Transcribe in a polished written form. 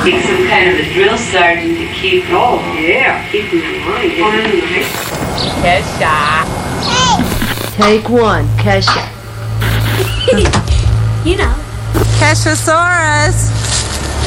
Like some kind of a drill sergeant to keep. Oh, yeah. Keep me in line. Kesha. Take one, Kesha. You know. Keshasaurus.